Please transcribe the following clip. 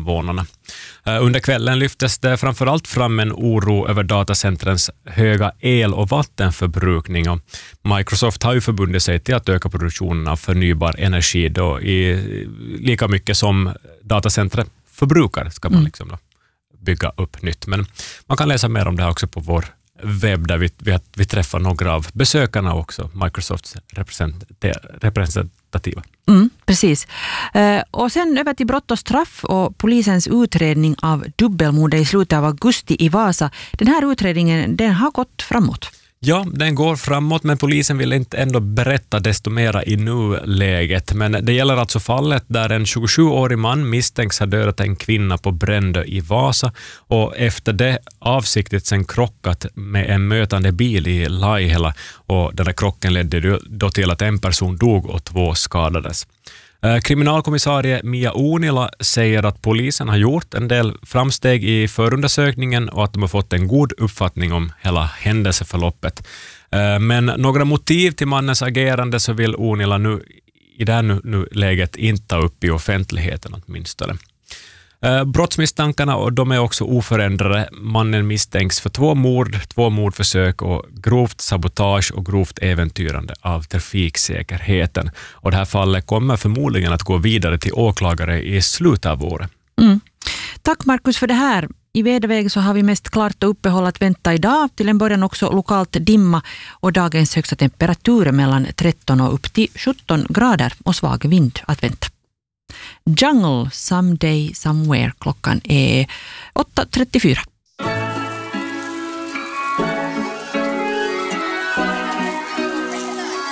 invånarna. Under kvällen lyftes det framförallt fram en oro över datacentrens höga el- och vattenförbrukning. Och Microsoft har ju förbundit sig till att öka produktionen av förnybar energi då i lika mycket som datacentret förbrukar ska man liksom då bygga upp nytt. Men man kan läsa mer om det här också på vår webb där vi träffar några av besökarna också, Microsofts representativa. Precis. Och sen över till brott och straff och polisens utredning av dubbelmordet i slutet av augusti i Vasa. Den här utredningen, den har gått framåt. Ja, den går framåt, men polisen vill inte ändå berätta desto mera i nuläget. Men det gäller alltså fallet där en 27-årig man misstänks ha dödat en kvinna på Brändö i Vasa och efter det avsiktligt sen krockat med en mötande bil i Laihela, och den här krocken ledde då till att en person dog och 2 skadades. Kriminalkommissarie Mia Uunila säger att polisen har gjort en del framsteg i förundersökningen och att de har fått en god uppfattning om hela händelseförloppet. Men några motiv till mannens agerande så vill Uunila nu i det här läget inte ta upp i offentligheten åtminstone. Brottsmisstankarna, och de är också oförändrade. Mannen misstänks för 2 mord, 2 mordförsök och grovt sabotage och grovt äventyrande av trafiksäkerheten. Och det här fallet kommer förmodligen att gå vidare till åklagare i slutet av året. Tack Markus för det här. I väderväg så har vi mest klart och uppehåll att vänta idag. Till en början också lokalt dimma och dagens högsta temperatur mellan 13 och upp till 17 grader och svag vind att vänta. Jungle, Someday, Somewhere. Klockan är 8.34.